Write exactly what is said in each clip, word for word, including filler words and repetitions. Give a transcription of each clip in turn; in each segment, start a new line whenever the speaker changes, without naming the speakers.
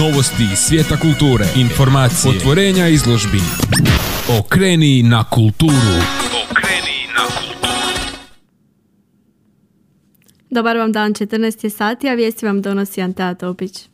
Novosti iz svijeta kulture, informacije, otvorenja izložbi. Okreni na kulturu. Okreni na kulturu.
Dobar vam dan, četrnaest je sati, a vijesti vam donosi Antea Topić.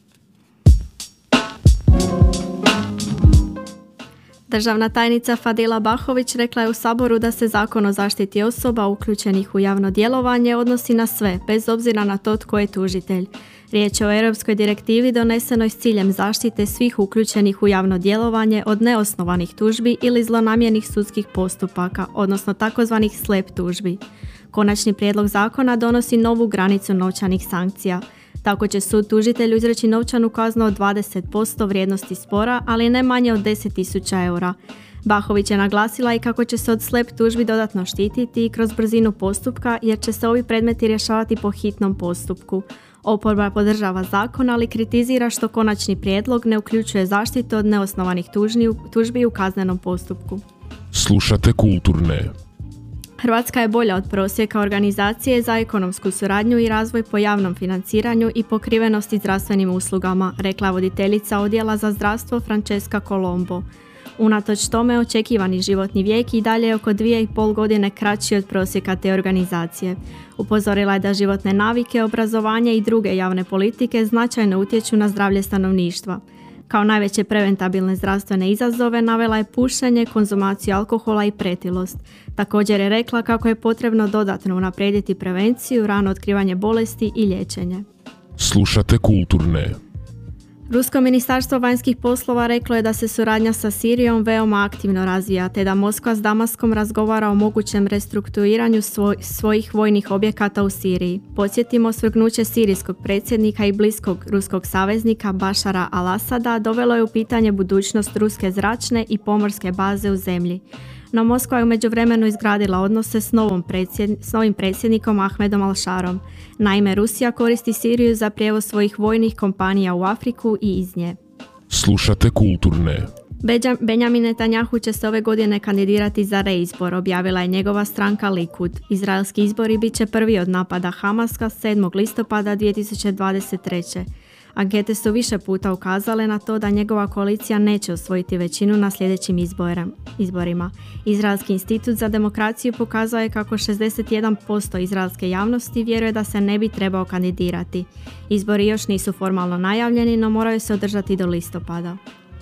Državna tajnica Fadila Bahović rekla je u Saboru da se Zakon o zaštiti osoba uključenih u javno djelovanje odnosi na sve, bez obzira na to tko je tužitelj. Riječ je o europskoj direktivi donesenoj s ciljem zaštite svih uključenih u javno djelovanje od neosnovanih tužbi ili zlonamjernih sudskih postupaka, odnosno takozvanih slep tužbi. Konačni prijedlog zakona donosi novu granicu novčanih sankcija. Tako će sud tužitelju izreći novčanu kaznu od dvadeset posto vrijednosti spora, ali ne manje od deset tisuća eura. Bahović je naglasila i kako će se od slep tužbi dodatno štititi kroz brzinu postupka, jer će se ovi predmeti rješavati po hitnom postupku. Oporba podržava zakon, ali kritizira što konačni prijedlog ne uključuje zaštitu od neosnovanih tužbi u kaznenom postupku.
Slušate kulturne.
Hrvatska je bolja od prosjeka Organizacije za ekonomsku suradnju i razvoj po javnom financiranju i pokrivenosti zdravstvenim uslugama, rekla voditeljica Odjela za zdravstvo Francesca Colombo. Unatoč tome, očekivani životni vijek i dalje je oko dvije i pol godine kraći od prosjeka te organizacije. Upozorila je da životne navike, obrazovanje i druge javne politike značajno utječu na zdravlje stanovništva. Kao najveće preventabilne zdravstvene izazove navela je pušenje, konzumaciju alkohola i pretilost. Također je rekla kako je potrebno dodatno unaprijediti prevenciju, rano otkrivanje bolesti i liječenje.
Slušate kulturne.
Rusko ministarstvo vanjskih poslova reklo je da se suradnja sa Sirijom veoma aktivno razvija, te da Moskva s Damaskom razgovara o mogućem restrukturiranju svoj, svojih vojnih objekata u Siriji. Podsjetimo, svrgnuće sirijskog predsjednika i bliskog ruskog saveznika Bašara al-Asada dovelo je u pitanje budućnost ruske zračne i pomorske baze u zemlji. No Moskva je u međuvremenu izgradila odnose s, novom predsjed... s novim predsjednikom Ahmedom al-Sharom. Naime, Rusija koristi Siriju za prijevoz svojih vojnih kompanija u Afriku i iz nje.
Slušate kulturne.
Beđa... Benjamin Netanjahu će se ove godine kandidirati za reizbor, objavila je njegova stranka Likud. Izraelski izbori bit će prvi od napada Hamaska sedmog listopada dvije tisuće dvadeset treće. Ankete su više puta ukazale na to da njegova koalicija neće osvojiti većinu na sljedećim izborima. Izraelski institut za demokraciju pokazao je kako šezdeset jedan posto izraelske javnosti vjeruje da se ne bi trebao kandidirati. Izbori još nisu formalno najavljeni, no moraju se održati do listopada.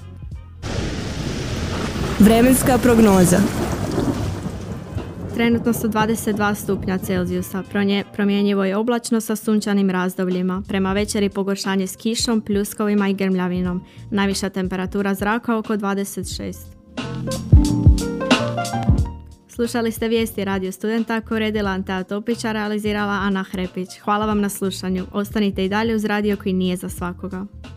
Vremenska prognoza.
Trenutno su dvadeset dva stupnja Celzijusa, promjenjivo je oblačno sa sunčanim razdobljima. Prema večeri pogoršanje s kišom, pljuskovima i grmljavinom. Najviša temperatura zraka oko dvadeset šest. Slušali ste vijesti Radio Studenta koje uredila Antea Topić, a realizirala Ana Hrepić. Hvala vam na slušanju. Ostanite i dalje uz radio koji nije za svakoga.